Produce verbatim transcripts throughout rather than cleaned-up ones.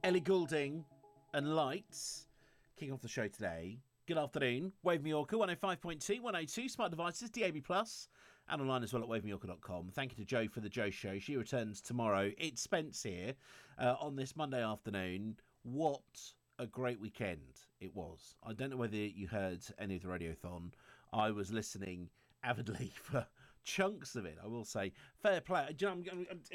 Ellie Goulding and Lights kicking off the show today. Good afternoon. Wave Mallorca one oh five point two, one oh two smart devices, D A B plus, and online as well at wave mallorca dot com. Thank you to Jo for the Jo Show. She returns tomorrow. It's Spence here uh, on this Monday afternoon. What a great weekend it was. I don't know whether you heard any of the Radiothon. I was listening avidly for chunks of it. I will say, fair play. Do you know, I'm, I'm, I'm,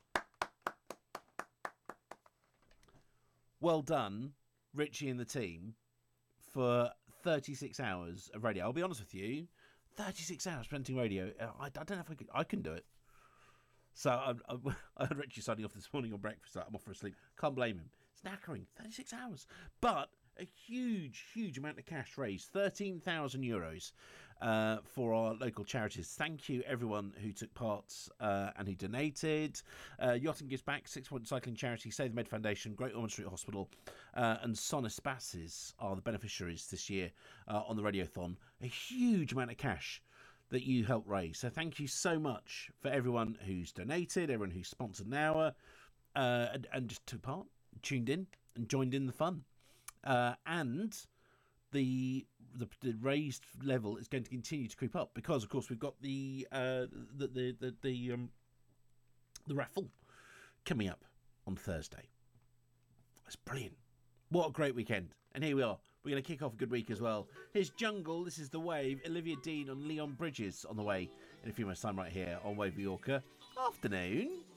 well done, Richie and the team, for thirty-six hours of radio. I'll be honest with you, thirty-six hours presenting radio. I, I don't know if I could. I can do it. So I, I, I heard Richie signing off this morning on breakfast. Like, I'm off for a sleep. Can't blame him. It's knackering. thirty-six hours. But a huge, huge amount of cash raised. thirteen thousand euros uh, for our local charities. Thank you, everyone who took part uh, and who donated. Uh, Yachting Gives Back, Six Point Cycling Charity, Save the Med Foundation, Great Ormond Street Hospital, uh, and Sonus Basses are the beneficiaries this year uh, on the Radiothon. A huge amount of cash that you helped raise. So thank you so much for everyone who's donated, everyone who's sponsored an hour, uh, and, and just took part, tuned in, and joined in the fun. Uh, and the, the the raised level is going to continue to creep up because, of course, we've got the uh, the the the the, um, the raffle coming up on Thursday. That's brilliant. What a great weekend. And here we are. We're going to kick off a good week as well. Here's Jungle. This is The Wave. Olivia Dean on Leon Bridges on the way in a few minutes' time right here on Wave Mallorca. Afternoon.